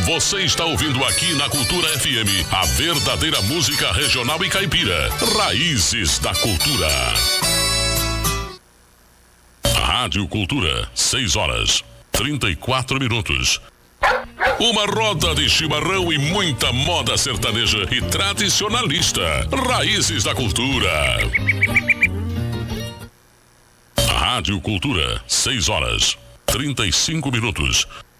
Você está ouvindo aqui na Cultura FM a verdadeira música regional e caipira. Raízes da Cultura. Rádio Cultura, 6h34. Uma roda de chimarrão e muita moda sertaneja e tradicionalista. Raízes da Cultura. Rádio Cultura, 6h35.